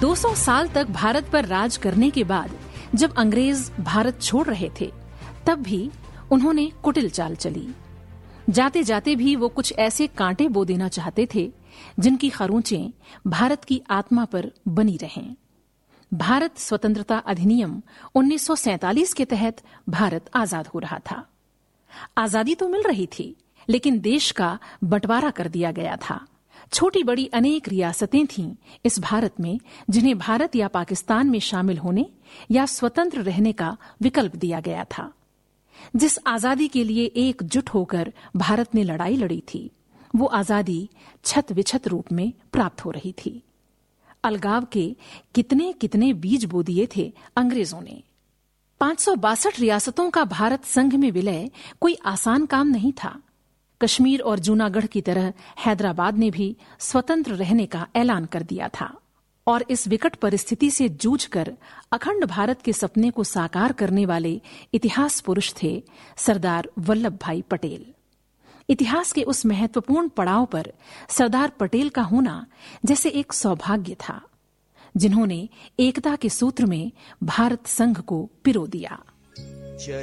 200 साल तक भारत पर राज करने के बाद जब अंग्रेज भारत छोड़ रहे थे, तब भी उन्होंने कुटिल चाल चली। जाते जाते भी वो कुछ ऐसे कांटे बो देना चाहते थे जिनकी खरोंचें भारत की आत्मा पर बनी रहें। भारत स्वतंत्रता अधिनियम 1947 के तहत भारत आजाद हो रहा था। आजादी तो मिल रही थी, लेकिन देश का बंटवारा कर दिया गया था। छोटी बड़ी अनेक रियासतें थीं इस भारत में, जिन्हें भारत या पाकिस्तान में शामिल होने या स्वतंत्र रहने का विकल्प दिया गया था। जिस आजादी के लिए एकजुट होकर भारत ने लड़ाई लड़ी थी, वो आजादी छत विछत रूप में प्राप्त हो रही थी। अलगाव के कितने कितने बीज बो दिए थे अंग्रेजों ने। 562 रियासतों का भारत संघ में विलय कोई आसान काम नहीं था। कश्मीर और जूनागढ़ की तरह हैदराबाद ने भी स्वतंत्र रहने का ऐलान कर दिया था। और इस विकट परिस्थिति से जूझकर अखंड भारत के सपने को साकार करने वाले इतिहास पुरुष थे सरदार वल्लभ भाई पटेल। इतिहास के उस महत्वपूर्ण पड़ाव पर सरदार पटेल का होना जैसे एक सौभाग्य था, जिन्होंने एकता के सूत्र में भारत संघ को पिरो दिया।